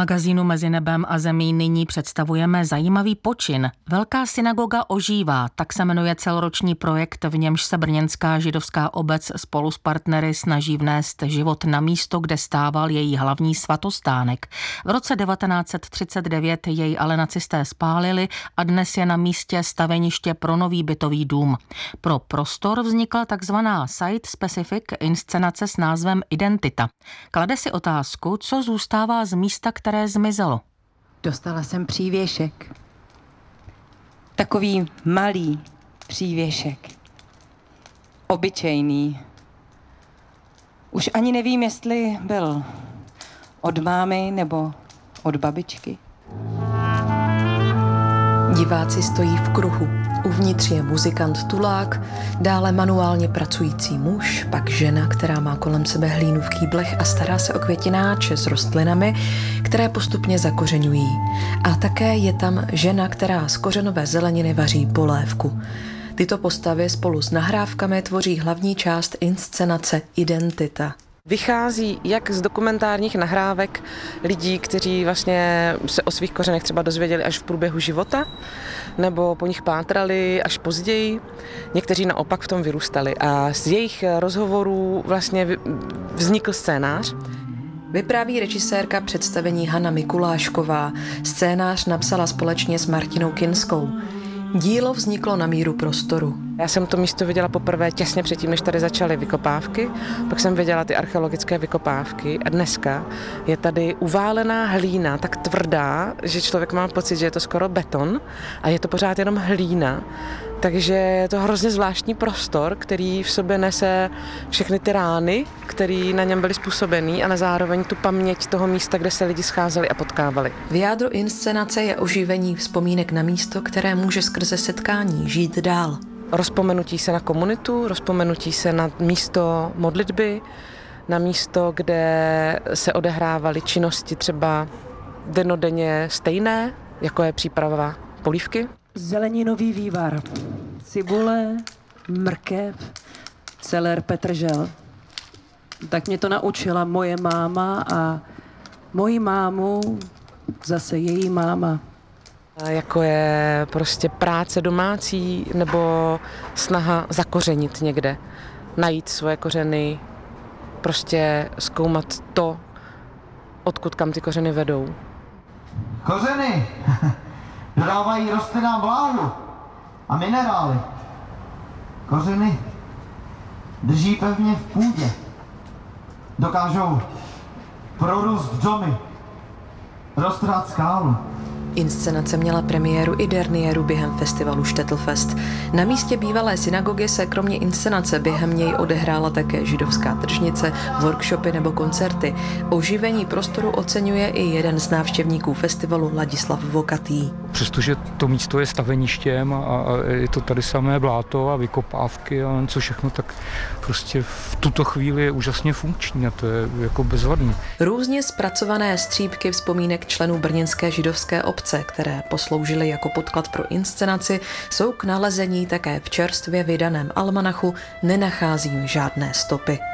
magazínu Mezi nebem a zemí nyní představujeme zajímavý počin. Velká synagoga ožívá, tak se jmenuje celoroční projekt, v němž se brněnská židovská obec spolu s partnery snaží vnést život na místo, kde stával její hlavní svatostánek. V roce 1939 jej ale nacisté spálili a dnes je na místě staveniště pro nový bytový dům. Pro prostor vznikla takzvaná site-specific inscenace s názvem Identita. Klade si otázku, co zůstává z místa, které zmizelo. Dostala jsem přívěšek. Takový malý přívěšek. Obyčejný. Už ani nevím, jestli byl od mámy nebo od babičky. Diváci stojí v kruhu. Uvnitř je muzikant Tulák, dále manuálně pracující muž, pak žena, která má kolem sebe hlínu v kýblech a stará se o květináče s rostlinami, které postupně zakořeňují. A také je tam žena, která z kořenové zeleniny vaří polévku. Tyto postavy spolu s nahrávkami tvoří hlavní část inscenace Identita. Vychází jak z dokumentárních nahrávek lidí, kteří vlastně se o svých kořenech třeba dozvěděli až v průběhu života, nebo po nich pátrali až později. Někteří naopak v tom vyrůstali a z jejich rozhovorů vlastně vznikl scénář. Vypráví režisérka představení Hana Mikulášková. Scénář napsala společně s Martinou Kinskou. Dílo vzniklo na míru prostoru. Já jsem to místo viděla poprvé těsně předtím, než tady začaly vykopávky, pak jsem viděla ty archeologické vykopávky a dneska je tady uválená hlína, tak tvrdá, že člověk má pocit, že je to skoro beton a je to pořád jenom hlína. Takže je to hrozně zvláštní prostor, který v sobě nese všechny ty rány, které na něm byly způsobený, ale zároveň tu paměť toho místa, kde se lidi scházeli a potkávali. V jádru inscenace je oživení vzpomínek na místo, které může skrze setkání žít dál. Rozpomenutí se na komunitu, rozpomenutí se na místo modlitby, na místo, kde se odehrávaly činnosti třeba dennodenně stejné, jako je příprava polívky. Zeleninový vývar, cibule, mrkev, celer, petržel. Tak mě to naučila moje máma a moji mámu zase její máma. Jako je prostě práce domácí nebo snaha zakořenit někde, najít svoje kořeny, prostě zkoumat to, odkud kam ty kořeny vedou. Kořeny dodávají rostlinám vláhu a minerály. Kořeny drží pevně v půdě. Dokážou prorůst domy, roztrhat skálu. Inscenace měla premiéru i derniéru během festivalu Štettlfest. Na místě bývalé synagogy se kromě inscenace během něj odehrála také židovská tržnice, workshopy nebo koncerty. Oživení prostoru oceňuje i jeden z návštěvníků festivalu, Ladislav Vokatý. Přestože to místo je staveništěm a je to tady samé bláto a vykopávky a co všechno, tak prostě v tuto chvíli je úžasně funkční a to je jako bezvadný. Různě zpracované střípky vzpomínek členů brněnské židovské obce, které posloužily jako podklad pro inscenaci, jsou k nalezení také v čerstvě vydaném almanachu Nenacházím žádné stopy.